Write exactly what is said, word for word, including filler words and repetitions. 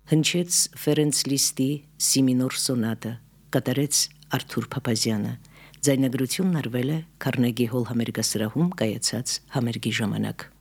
Հնչեց Ֆերենց Լիստի Սի մինոր սոնատը, կատարեց Արթուր Փափազյանը, ձայնագրությունն արվել է Քարնեգի հոլ համերգասրահում կայացած համերգի ժամանակ։